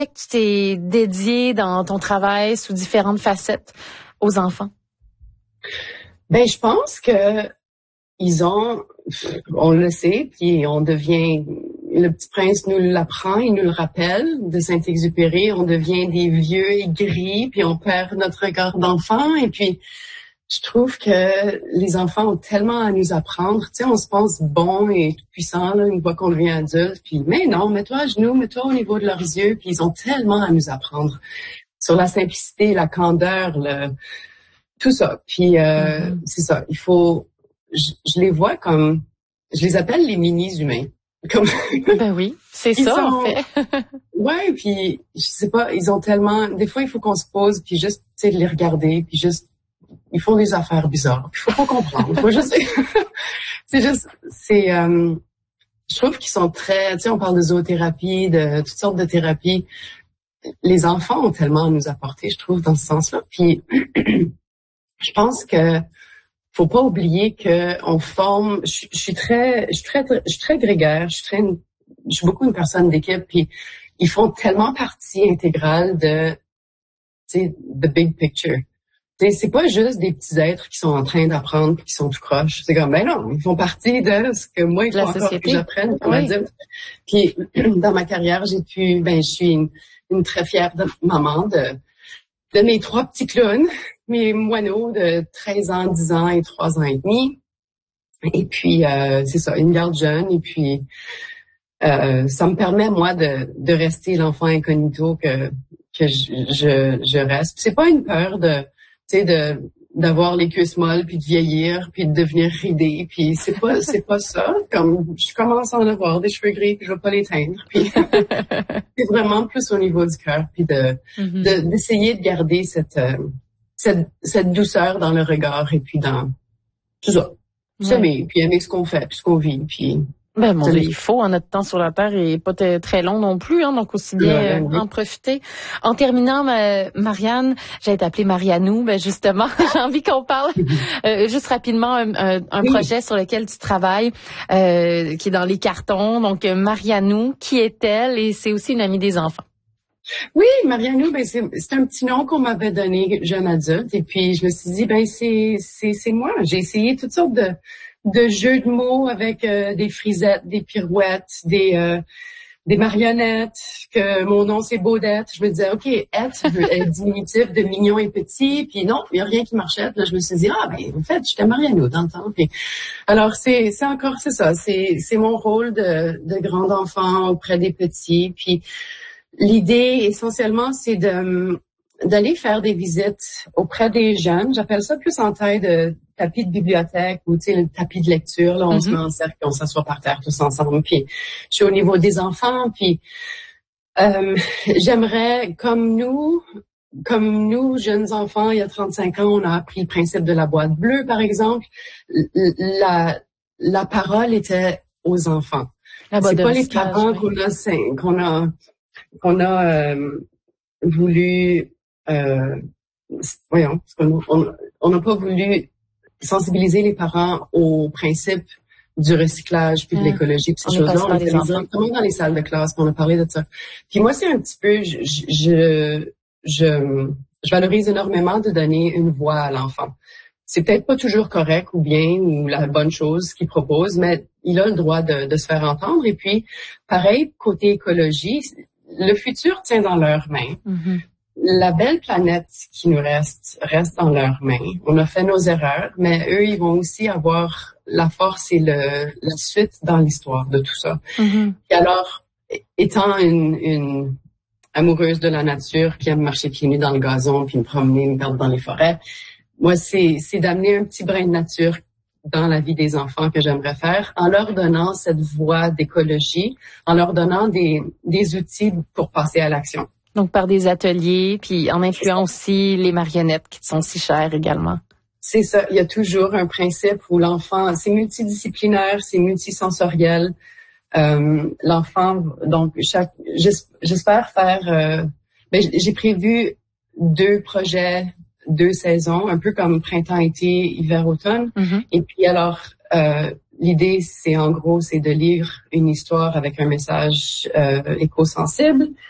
que tu t'es dédié dans ton travail sous différentes facettes aux enfants? Ben, je pense que on le sait, puis on devient, le Petit Prince nous l'apprend, il nous le rappelle, de Saint-Exupéry, on devient des vieux aigris, puis on perd notre regard d'enfant, et puis je trouve que les enfants ont tellement à nous apprendre. Tu sais, on se pense bon et tout puissant là, une fois qu'on devient adulte, puis mais non, mets-toi à genoux, mets-toi au niveau de leurs yeux, puis ils ont tellement à nous apprendre sur la simplicité, la candeur, tout ça. Puis c'est ça, il faut, je les vois comme, je les appelle les mini-humains. Comme Ben oui, c'est ça en fait. Ouais, puis je sais pas, ils ont tellement, des fois il faut qu'on se pose puis juste tu sais les regarder puis juste ils font des affaires bizarres. Il faut pas comprendre. Faut juste je trouve qu'ils sont très, tu sais on parle de zoothérapie, de toutes sortes de thérapies. Les enfants ont tellement à nous apporter, je trouve dans ce sens-là. Puis je pense que faut pas oublier que on forme. Je suis très grégaire. Je suis beaucoup une personne d'équipe. Puis ils font tellement partie intégrale de, tu sais, the big picture. Tu sais, c'est pas juste des petits êtres qui sont en train d'apprendre puis qui sont tout croches. C'est comme, ben non, ils font partie de ce que moi il faut encore que j'apprenne comme adulte. Puis dans ma carrière, je suis une très fière maman de mes 3 petits clowns, mes moineaux de 13 ans, 10 ans et 3 ans et demi. Et puis, c'est ça, une garde jeune. Et puis, ça me permet, moi, de rester l'enfant incognito que je reste. C'est pas une peur d'avoir les cuisses molles, puis de vieillir, puis de devenir ridée. Puis c'est pas ça. Comme, je commence à en avoir des cheveux gris, puis je vais pas les teindre. Puis c'est vraiment plus au niveau du cœur, puis d'essayer de garder cette douceur dans le regard et puis dans tout ça. S'aimer, puis aimer ce qu'on fait, puis ce qu'on vit, puis ben mon Dieu, il faut, notre temps sur la Terre est pas très long non plus, hein, donc aussi bien en profiter. En terminant, Marianne, j'allais t'appeler Marianou, ben justement, j'ai envie qu'on parle juste rapidement un projet sur lequel tu travailles, qui est dans les cartons. Donc Marianou, qui est-elle? Et c'est aussi une amie des enfants. Oui, Marianou, ben c'est un petit nom qu'on m'avait donné jeune adulte, et puis je me suis dit ben c'est moi. J'ai essayé toutes sortes de jeux de mots avec des frisettes, des pirouettes, des marionnettes, que mon nom c'est Baudette. Je me disais, OK, est diminutif de mignon et petit, puis non, il n'y a rien qui marchait. Puis là, je me suis dit, en fait, j'étais Marianou dans le temps. Puis, alors, c'est ça, c'est mon rôle de grand enfant auprès des petits. Puis, l'idée, essentiellement, c'est d'aller faire des visites auprès des jeunes. J'appelle ça plus en taille de tapis de bibliothèque ou, tu sais, le tapis de lecture. Là, on se met en cercle et on s'assoit par terre tous ensemble. Puis, je suis au niveau des enfants. Puis, j'aimerais, comme nous, jeunes enfants, il y a 35 ans, on a appris le principe de la boîte bleue, par exemple. La parole était aux enfants. C'est pas les parents qu'on a voulu, on n'a pas voulu sensibiliser les parents au principe du recyclage puis de l'écologie puis ces choses-là. On était directement dans les salles de classe, puis on a parlé de ça. Puis moi, c'est un petit peu, je valorise énormément de donner une voix à l'enfant. C'est peut-être pas toujours correct ou bien ou la bonne chose qu'il propose, mais il a le droit de se faire entendre. Et puis, pareil, côté écologie, le futur tient dans leurs mains. La belle planète qui nous reste dans leurs mains. On a fait nos erreurs, mais eux, ils vont aussi avoir la force et la suite dans l'histoire de tout ça. Et alors, étant une amoureuse de la nature qui aime marcher pieds nus dans le gazon, puis me promener, me perdre dans les forêts, moi, c'est d'amener un petit brin de nature dans la vie des enfants que j'aimerais faire, en leur donnant cette voie d'écologie, en leur donnant des outils pour passer à l'action. Donc, par des ateliers, puis en incluant aussi les marionnettes qui sont si chères également. C'est ça. Il y a toujours un principe où l'enfant, c'est multidisciplinaire, c'est multisensoriel. L'enfant, donc, j'espère faire, j'ai prévu 2 projets, 2 saisons, un peu comme printemps-été, hiver-automne. Et puis alors, l'idée, c'est en gros, c'est de lire une histoire avec un message éco-sensible.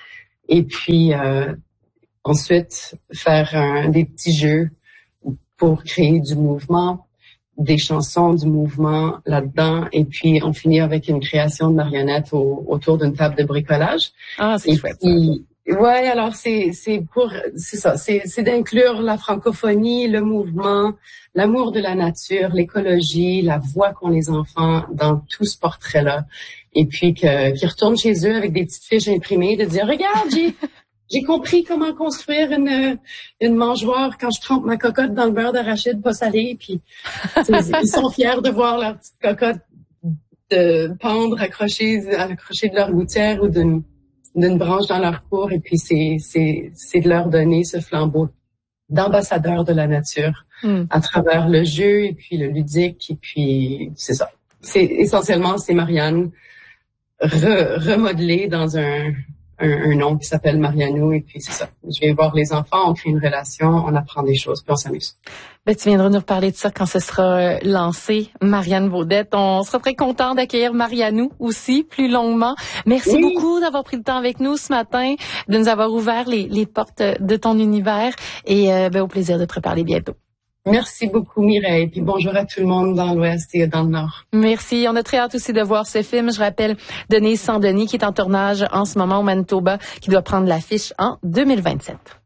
Et puis ensuite faire des petits jeux pour créer du mouvement, des chansons, du mouvement là-dedans, et puis on finit avec une création de marionnettes autour d'une table de bricolage. Ah, c'est chouette. Ouais, alors c'est ça, c'est d'inclure la francophonie, le mouvement, l'amour de la nature, l'écologie, la voix qu'ont les enfants dans tout ce portrait-là, et puis qu'ils retournent chez eux avec des petites fiches imprimées, de dire regarde, j'ai compris comment construire une mangeoire quand je trempe ma cocotte dans le beurre d'arachide pas salé, puis ils sont fiers de voir leur petite cocotte de pendre accrochée de leur gouttière ou d'une branche dans leur cour, et puis c'est de leur donner ce flambeau d'ambassadeur de la nature à travers le jeu et puis le ludique, et puis c'est ça. C'est essentiellement, c'est Marianne remodelée dans un nom qui s'appelle Marianou, et puis c'est ça. Je vais voir les enfants, on crée une relation, on apprend des choses, puis on s'amuse. Ben, tu viendras nous reparler de ça quand ce sera lancé, Marianne Baudette. On sera très content d'accueillir Marianou aussi, plus longuement. Merci beaucoup d'avoir pris le temps avec nous ce matin, de nous avoir ouvert les portes de ton univers, et au plaisir de te reparler bientôt. Merci beaucoup, Mireille, puis bonjour à tout le monde dans l'Ouest et dans le Nord. Merci. On a très hâte aussi de voir ce film. Je rappelle Denise Sandeny, qui est en tournage en ce moment au Manitoba, qui doit prendre l'affiche en 2027.